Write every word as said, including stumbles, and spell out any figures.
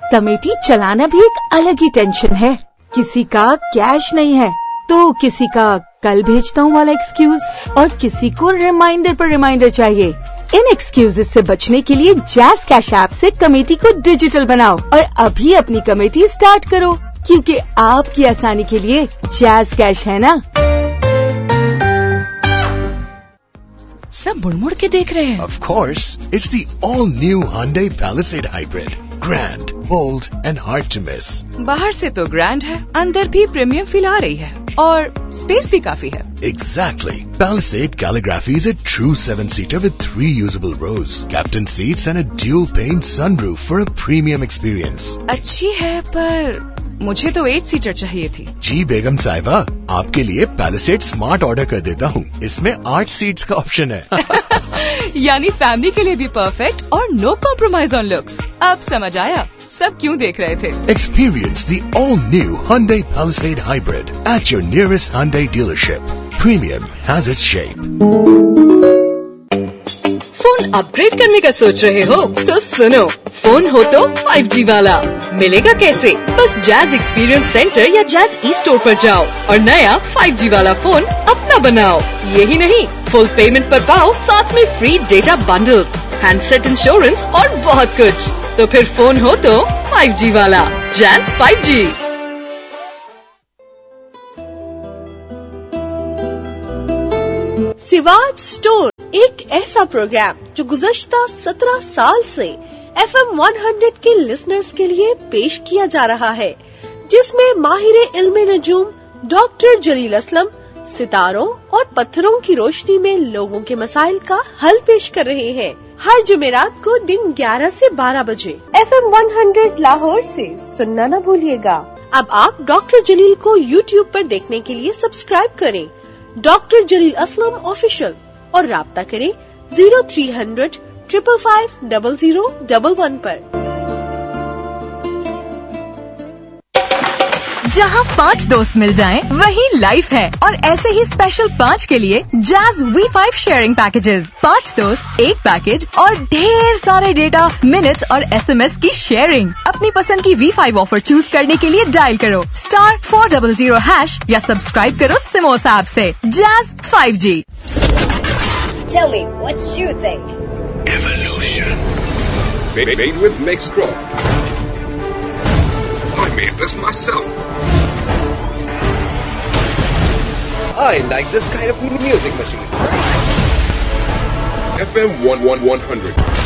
Committee चलाना भी एक अलग ही टेंशन है। किसी का कैश नहीं है तो किसी का कल भेजता हूँ वाला एक्सक्यूज, और किसी को रिमाइंडर पर रिमाइंडर चाहिए। इन एक्सक्यूजेस से बचने के लिए जैज कैश ऐप से कमेटी को डिजिटल बनाओ और अभी अपनी कमेटी स्टार्ट करो, क्योंकि आपकी आसानी के लिए जैज कैश है ना। सब मुड़ मुड़ के देख रहे हैं। Of course, it's the all-new Hyundai Palisade Hybrid. Grand, bold, and hard to miss. बाहर से तो ग्रैंड है, अंदर भी प्रीमियम फील आ रही है और स्पेस भी काफी है। Exactly. Palisade Calligraphy is a true seven-seater with three usable rows, captain seats, and a dual-pane sunroof for a premium experience. अच्छी है, पर मुझे तो एट सीटर चाहिए थी। जी बेगम साहिबा, आपके लिए पैलिसेड स्मार्ट ऑर्डर कर देता हूँ। इसमें आठ सीट्स का ऑप्शन है। यानी फैमिली के लिए भी परफेक्ट और नो कॉम्प्रोमाइज ऑन लुक्स। अब समझ आया सब क्यों देख रहे थे। Experience the all-new Hyundai Palisade Hybrid at your nearest Hyundai dealership. Premium has its shape. Phone upgrade करने का सोच रहे हो तो सुनो, फोन हो तो फाइव जी वाला। मिलेगा कैसे? बस जैज एक्सपीरियंस सेंटर या जैज ई स्टोर पर जाओ और नया फाइव जी वाला फोन अपना बनाओ। यही नहीं, फुल पेमेंट पर पाओ साथ में free data bundles, handset insurance और बहुत कुछ। तो फिर फोन हो तो फाइव जी वाला। Jazz five G. Siwach store एक ऐसा प्रोग्राम जो गुज़श्ता सत्रह साल से एफ एम हंड्रेड के लिसनर्स के लिए पेश किया जा रहा है, जिसमें माहिर इल्मे नजूम डॉक्टर जलील असलम सितारों और पत्थरों की रोशनी में लोगों के मसाइल का हल पेश कर रहे हैं। हर जुमेरात को दिन ग्यारह से बारह बजे एफ एम हंड्रेड लाहौर से सुनना न भूलिएगा। अब आप डॉक्टर जलील को यूट्यूब पर देखने के लिए सब्सक्राइब करें, डॉक्टर जलील असलम ऑफिशियल, और राब्ता करें zero three hundred triple five double zero double one पर। जहाँ पाँच दोस्त मिल जाएं, वही लाइफ है। और ऐसे ही स्पेशल पाँच के लिए jazz V five sharing packages. पाँच दोस्त एक पैकेज और ढेर सारे डेटा, मिनट्स और एसएमएस की शेयरिंग। अपनी पसंद की वी फाइव ऑफर चूज करने के लिए डायल करो star four double zero hash या सब्सक्राइब करो सिमोस ऐप से। Jazz five G. Tell me what you think. Evolution. Made, made with Mixcraw. I made this myself. I like this kind of music machine. F M one one one hundred.